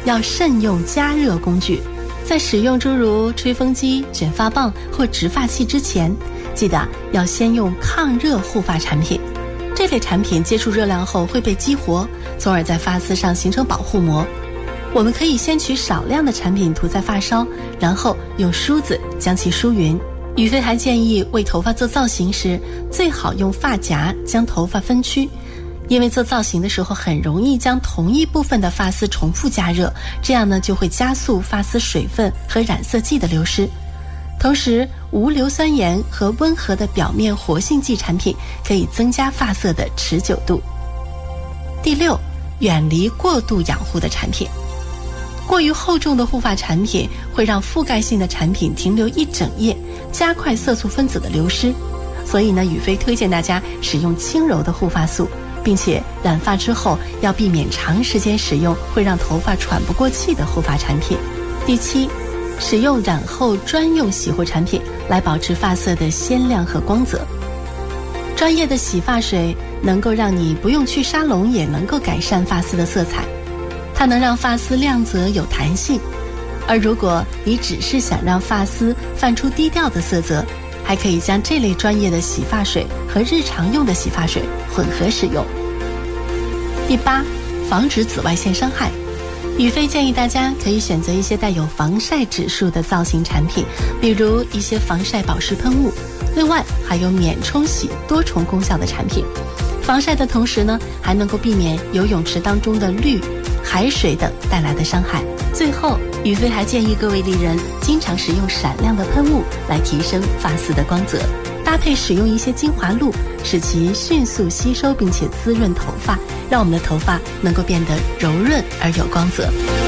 要慎用加热工具。在使用诸如吹风机、卷发棒或直发器之前，记得要先用抗热护发产品。这类产品接触热量后会被激活，从而在发丝上形成保护膜。我们可以先取少量的产品涂在发梢，然后用梳子将其梳匀。宇飞还建议为头发做造型时，最好用发夹将头发分区，因为做造型的时候很容易将同一部分的发丝重复加热，这样呢就会加速发丝水分和染色剂的流失。同时，无硫酸盐和温和的表面活性剂产品可以增加发色的持久度。第六，远离过度养护的产品。过于厚重的护发产品会让覆盖性的产品停留一整夜，加快色素分子的流失。所以呢，宇飞推荐大家使用轻柔的护发素，并且染发之后要避免长时间使用会让头发喘不过气的护发产品。第七，使用染后专用洗护产品来保持发色的鲜亮和光泽。专业的洗发水能够让你不用去沙龙也能够改善发丝的色彩，它能让发丝亮泽有弹性。而如果你只是想让发丝泛出低调的色泽，还可以将这类专业的洗发水和日常用的洗发水混合使用。第八，防止紫外线伤害。宇飞建议大家可以选择一些带有防晒指数的造型产品，比如一些防晒保湿喷雾，另外还有免冲洗多重功效的产品。防晒的同时呢，还能够避免游泳池当中的氯、海水等带来的伤害。最后，宇飞还建议各位丽人经常使用闪亮的喷雾来提升发丝的光泽，搭配使用一些精华露，使其迅速吸收并且滋润头发，让我们的头发能够变得柔润而有光泽。